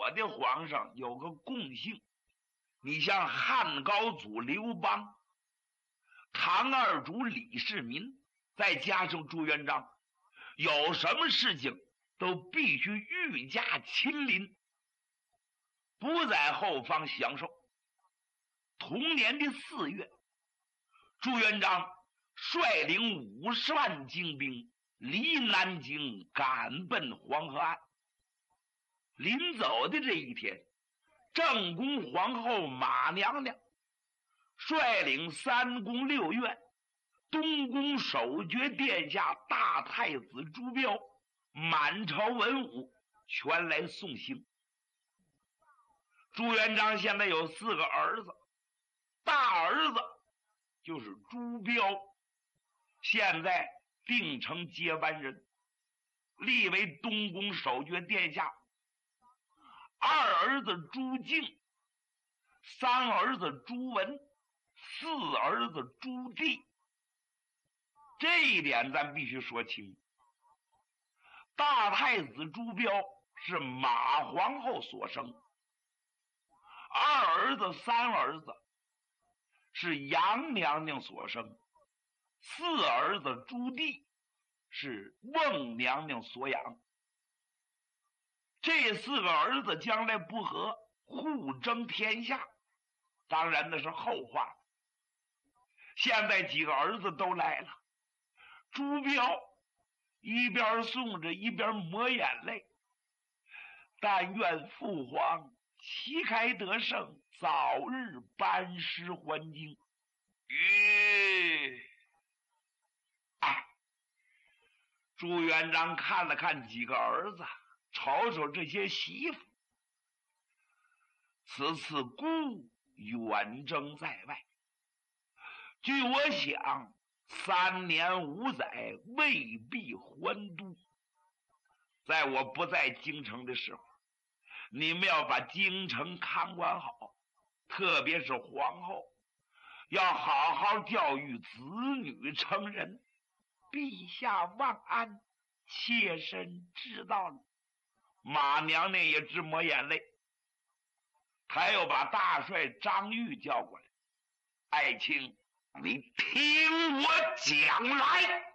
我的皇上有个共性，你像汉高祖刘邦、唐二主李世民，再加上朱元璋，有什么事情都必须御驾亲临，不在后方享受。同年的4月，朱元璋率领50万精兵离南京赶奔黄河岸。临走的这一天，正宫皇后马娘娘率领3宫6院、东宫守爵殿下大太子朱标、满朝文武全来送行。朱元璋现在有4个儿子，大儿子就是朱标，现在定成接班人，立为东宫守爵殿下。2儿子朱敬，3儿子朱文，4儿子朱棣。这一点咱必须说清。大太子朱标是马皇后所生，2儿子3儿子是杨娘娘所生，4儿子朱棣是孟娘娘所养。这4个儿子将来不和，互争天下，当然那是后话。现在几个儿子都来了，朱标一边送着一边抹眼泪，但愿父皇旗开得胜，早日班师还京。朱元璋看了看几个儿子，瞅瞅这些媳妇，此次孤远征在外，据我想3年5载未必还都。在我不在京城的时候，你们要把京城看管好，特别是皇后，要好好教育子女成人。陛下万安，切身知道了。马娘娘也直抹眼泪。他又把大帅张玉叫过来，爱卿，你听我讲来。